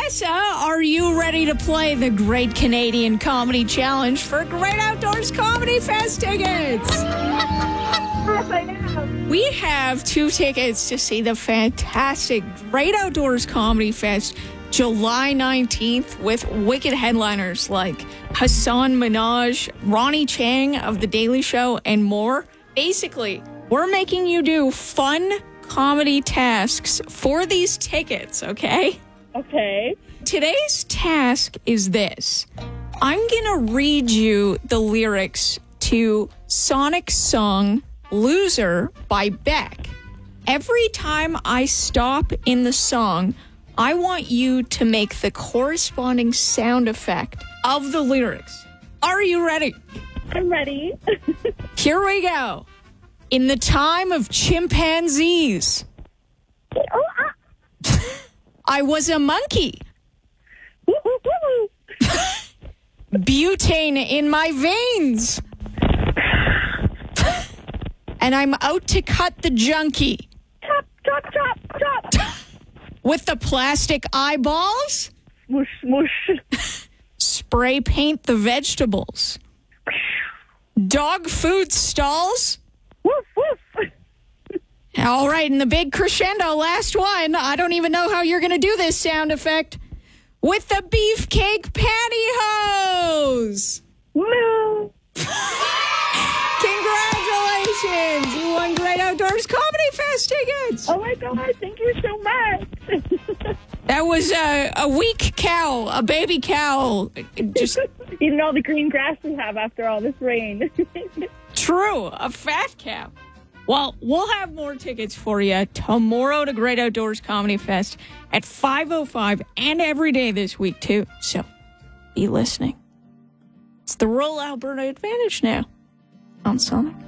Tessa, are you ready to play the Great Canadian Comedy Challenge for Great Outdoors Comedy Fest tickets? Yes, I am. We have 2 tickets to see the fantastic Great Outdoors Comedy Fest July 19th with wicked headliners like Hassan Minaj, Ronnie Chang of The Daily Show, and more. Basically, we're making you do fun comedy tasks for these tickets, okay? Okay. Today's task is this. I'm going to read you the lyrics to Sonic's song Loser by Beck. Every time I stop in the song, I want you to make the corresponding sound effect of the lyrics. Are you ready? I'm ready. Here we go. In the time of chimpanzees, I was a monkey. Butane in my veins. And I'm out to cut the junkie. Chop, chop, chop, chop. With the plastic eyeballs, Smoosh, smoosh. spray paint the vegetables. Dog food stalls. Woof, woof. All right, and the big crescendo, last one. I don't even know how you're going to do this sound effect. With the beefcake pantyhose. Woo. Congratulations! You won Great Outdoors Comedy Fest tickets. Oh my God, thank you so much. That was a weak cow, a baby cow. Just Eating all the green grass we have after all this rain. true, a fat cow. Well, we'll have more tickets for you tomorrow to Great Outdoors Comedy Fest at 5:05 and every day this week, too. So be listening. It's the Rural Alberta Advantage now on Sonic.